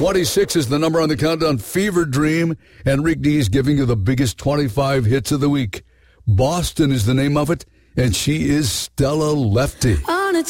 26 is the number on the countdown. Fever Dream. Enrique D is giving you the biggest 25 hits of the week. Boston is the name of it, and she is Stella Lefty.